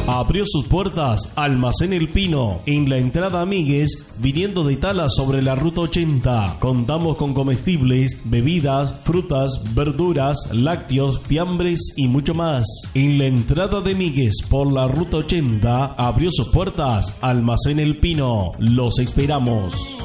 Abrió sus puertas Almacén El Pino, en la entrada Amigues, viniendo de Tala sobre la ruta 80. Contamos con comestibles, bebidas, frutas, verduras, lácteos, fiambres y mucho más. En la entrada de Migues por la ruta 80 abrió sus puertas Almacén El Pino. Los esperamos.